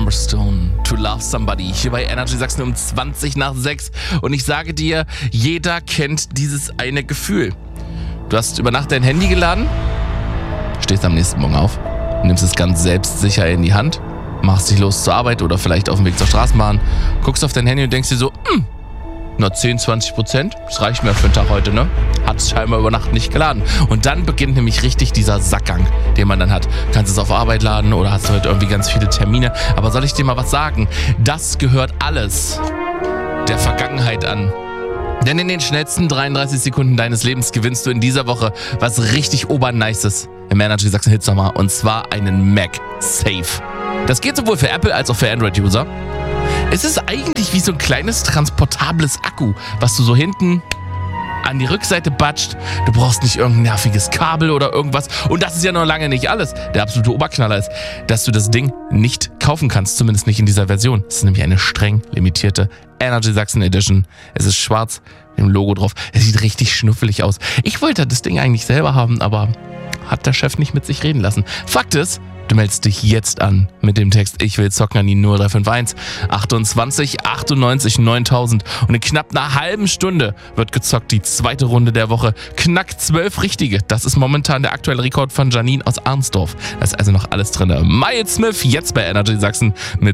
Stone, To Love Somebody, hier bei Energy Sachsen um 20 nach 6. Und ich sage dir, jeder kennt dieses eine Gefühl. Du hast über Nacht dein Handy geladen, stehst am nächsten Morgen auf, nimmst es ganz selbstsicher in die Hand, machst dich los zur Arbeit oder vielleicht auf dem Weg zur Straßenbahn, guckst auf dein Handy und denkst dir so, na 10-20%, das reicht mir für den Tag heute, ne? Hat es scheinbar über Nacht nicht geladen. Und dann beginnt nämlich richtig dieser Sackgang, den man dann hat. Kannst es auf Arbeit laden oder hast du heute irgendwie ganz viele Termine. Aber soll ich dir mal was sagen? Das gehört alles der Vergangenheit an. Denn in den schnellsten 33 Sekunden deines Lebens gewinnst du in dieser Woche was richtig obernices im Energy Sachsen Hit Sommer. Und zwar einen MagSafe. Das geht sowohl für Apple als auch für Android-User. Es ist eigentlich wie so ein kleines transportables Akku, was du so hinten an die Rückseite batscht. Du brauchst nicht irgendein nerviges Kabel oder irgendwas. Und das ist ja noch lange nicht alles. Der absolute Oberknaller ist, dass du das Ding nicht kaufen kannst. Zumindest nicht in dieser Version. Es ist nämlich eine streng limitierte Energy Sachsen Edition. Es ist schwarz mit dem Logo drauf. Es sieht richtig schnuffelig aus. Ich wollte das Ding eigentlich selber haben, aber hat der Chef nicht mit sich reden lassen. Fakt ist, du meldest dich jetzt an mit dem Text Ich will zocken an die 0351 28 98 9000 und in knapp einer halben Stunde wird gezockt, die zweite Runde der Woche. Knack 12 Richtige. Das ist momentan der aktuelle Rekord von Janine aus Arnsdorf. Da ist also noch alles drin. Miles Smith jetzt bei Energy Sachsen mit